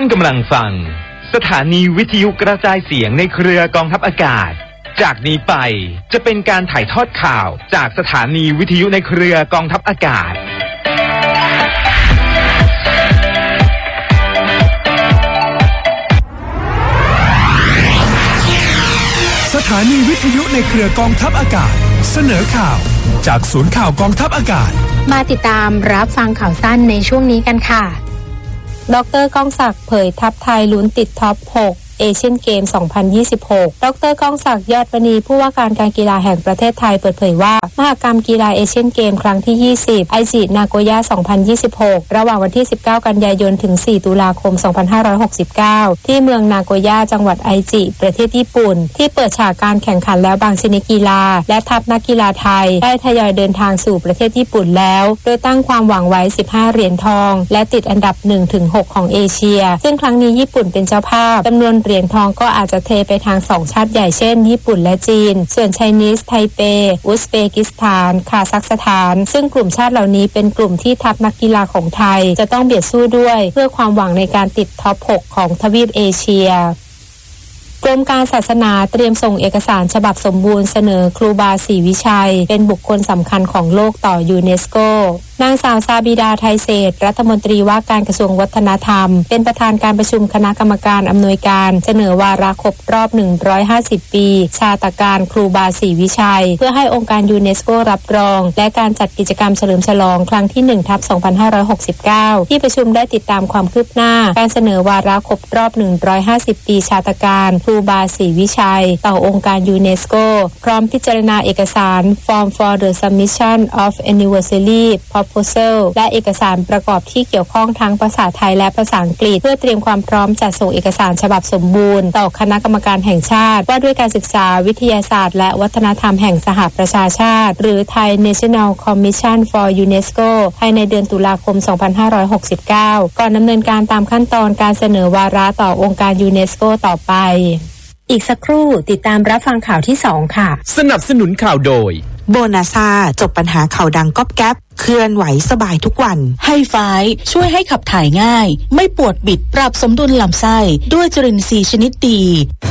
านกำลังฟังสถานีวิทยุกระจายเสียงในเครือกองทัพอากาศจากนี้ไปจะเป็นการถ่ายทอดข่าวจากสถานีวิทยุในเครือกองทัพอากาศสถานีวิทยุในเครือกองทัพอากาศเสนอข่าวจากศูนย์ข่าวกองทัพอากาศมาติดตามรับฟังข่าวสั้นในช่วงนี้กันค่ะดร.ก้องศักดิ์เผยทัพไทยลุ้นติดท็อป 6เอเชียนเกม 2026 ดร.ก้องศักดิ์ยอดมณีผู้ว่าการการกีฬาแห่งประเทศไทยเปิดเผยว่ามหกรรมกีฬาเอเชียนเกมครั้งที่ 20 ไอจินาโกย่า 2026 ระหว่างวันที่ 19 กันยายนถึง 4 ตุลาคม 2569 ที่เมืองนาโกย่าจังหวัดไอจิประเทศญี่ปุ่นที่เปิดฉากการแข่งขันแล้วบางชนิดกีฬาและทัพนักกีฬาไทยได้ทยอยเดินทางสู่ประเทศญี่ปุ่นแล้วโดยตั้งความหวังไว้ 15 เหรียญทองและติดอันดับ 1-6 ของเอเชียซึ่งครั้งนี้ญี่ปุ่นเป็นเจ้าภาพจำนวนเหรียญทองก็อาจจะเทไปทาง2ชาติใหญ่เช่นญี่ปุ่นและจีนส่วนไชนีสไทเปอุซเบกิสถานคาซัคสถานซึ่งกลุ่มชาติเหล่านี้เป็นกลุ่มที่ทัพนักกีฬาของไทยจะต้องเบียดสู้ด้วยเพื่อความหวังในการติดท็อป 6 ของทวีปเอเชียกรมการศาสนาเตรียมส่งเอกสารฉบับสมบูรณ์เสนอครูบาศรีวิชัยเป็นบุคคลสำคัญของโลกต่อยูเนสโกนางสาวซาบิดาไทยเศรษฐ์รัฐมนตรีว่าการกระทรวงวัฒนธรรมเป็นประธานการประชุมคณะกรรมการอำนวยการเสนอวาระครบรอบ150 ปีชาตการครูบาศรีวิชัยเพื่อให้องค์การยูเนสโกรับรองและการจัดกิจกรรมเฉลิมฉลองครั้งที่ 1/2569 ที่ประชุมได้ติดตามความคืบหน้าการเสนอวาระครบรอบ150 ปีชาตการครูบาศรีวิชัยต่อองค์การยูเนสโกพร้อมพิจารณาเอกสาร Form for the Submission of Anniversary Proposal และเอกสารประกอบที่เกี่ยวข้องทั้งภาษาไทยและภาษาอังกฤษเพื่อเตรียมความพร้อมจัดส่งเอกสารฉบับสมบูรณ์ต่อคณะกรรมการแห่งชาติว่าด้วยการศึกษาวิทยาศาสตร์และวัฒนธรรมแห่งสหประชาชาติหรือ Thai National Commission for UNESCO ภายในเดือนตุลาคม 2569 ก่อนดำเนินการตามขั้นตอนการเสนอวาระต่อองค์การยูเนสโกต่อไปอีกสักครู่ติดตามรับฟังข่าวที่ 2 ค่ะสนับสนุนข่าวโดยโบนาซาจบปัญหาเข่าดังก๊อบแก๊บเคลื่อนไหวสบายทุกวันไฮไฟช่วยให้ขับถ่ายง่ายไม่ปวดบิดปรับสมดุลลำไส้ด้วยจุลินทรีย์ชนิดดี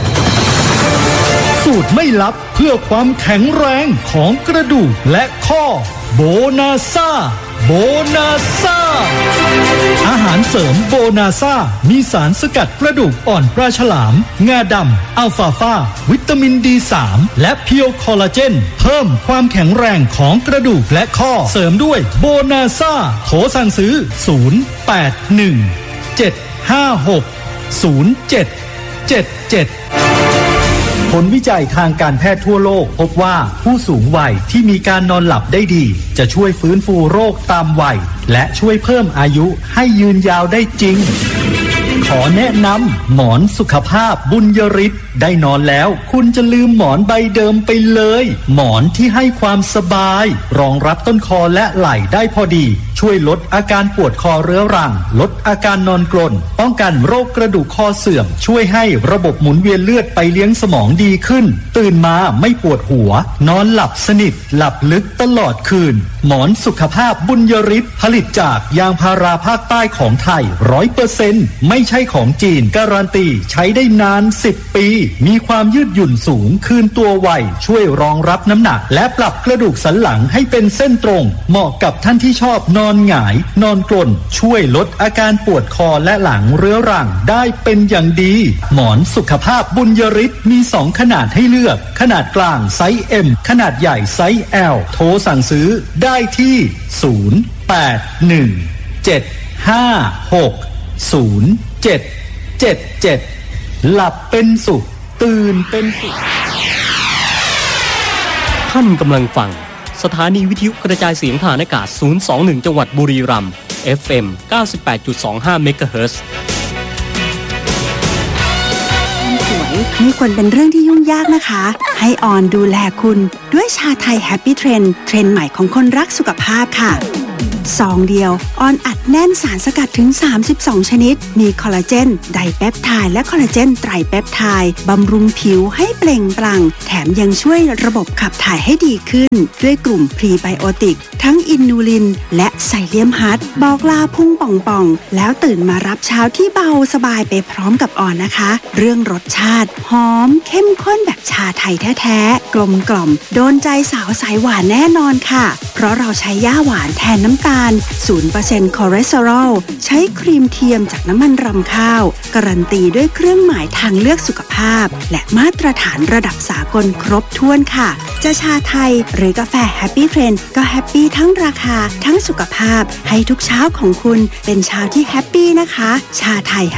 สูตรไม่ลับเพื่อความแข็งแรงของกระดูกและข้อโบนาซาโบนาซาอาหารเสริมโบนาซามีสารสกัดกระดูกอ่อนปลาฉลามงาดำอัลฟาฟาวิตามิน D3 และเพียวคอลลาเจนเพิ่มความแข็งแรงของกระดูกและข้อเสริมด้วยโบนาซาโทรสั่งซื้อ0817560777ผลวิจัยทางการแพทย์ทั่วโลกพบว่าผู้สูงวัยที่มีการนอนหลับได้ดีจะช่วยฟื้นฟูโรคตามวัยและช่วยเพิ่มอายุให้ยืนยาวได้จริงขอแนะนำหมอนสุขภาพบุญยฤทธิ์ได้นอนแล้วคุณจะลืมหมอนใบเดิมไปเลยหมอนที่ให้ความสบายรองรับต้นคอและไหล่ได้พอดีช่วยลดอาการปวดคอเรื้อรังลดอาการนอนกรนป้องกันโรคกระดูกคอเสื่อมช่วยให้ระบบหมุนเวียนเลือดไปเลี้ยงสมองดีขึ้นตื่นมาไม่ปวดหัวนอนหลับสนิทหลับลึกตลอดคืนหมอนสุขภาพบุญยฤทธิ์ผลิตจากยางพาราภาคใต้ของไทย 100% ไม่ใช่ของจีนการันตีใช้ได้นาน10 ปีมีความยืดหยุ่นสูงคืนตัวไวช่วยรองรับน้ำหนักและปรับกระดูกสันหลังให้เป็นเส้นตรงเหมาะกับท่านที่ชอบนอนหงายนอนกรนช่วยลดอาการปวดคอและหลังเรื้อรังได้เป็นอย่างดีหมอนสุขภาพบุญยฤทธิ์มี2ขนาดให้เลือกขนาดกลางไซส์ M ขนาดใหญ่ไซส์ L โทรสั่งซื้อได้ที่0817560777หลับเป็นสุขตื่นเป็นสุขท่านกำลังฟังสถานีวิทยุกระจายเสียงผ่านอากาศ021จังหวัดบุรีรัมย์ FM 98.25 เมกะเฮิรตซ์สวยไม่ควรเป็นเรื่องที่ยุ่งยากนะคะให้ออนดูแลคุณด้วยชาไทยแฮปปี้เทรนด์ใหม่ของคนรักสุขภาพค่ะซองเดียวออนอัดแน่นสารสกัดถึง32ชนิดมีคอลลาเจนไดเปปไทด์และคอลลาเจนไตรเปปไทด์บำรุงผิวให้เปล่งปลั่งแถมยังช่วยระบบขับถ่ายให้ดีขึ้นด้วยกลุ่มพรีไบโอติกทั้งอินูลินและไซเลียมฮัทบอกลาพุ่งป่องๆแล้วตื่นมารับเช้าที่เบาสบายไปพร้อมกับออนนะคะเรื่องรสชาติหอมเข้มข้นแบบชาไทยแท้ๆกลมกล่อมโดนใจสาวสายหวานแน่นอนค่ะเพราะเราใช้ย่าหวานแทนน้ำตาล 0% คอเลสเตอรอลใช้ครีมเทียมจากน้ำมันรำข้าวการันตีด้วยเครื่องหมายทางเลือกสุขภาพและมาตรฐานระดับสากลครบถ้วนค่ะจะชาไทยหรือกาแฟแฮปปี้เทรนด์ก็แฮปปี้ทั้งราคาทั้งสุขภาพให้ทุกเช้าของคุณเป็นเช้าที่แฮปปี้นะคะชาไทย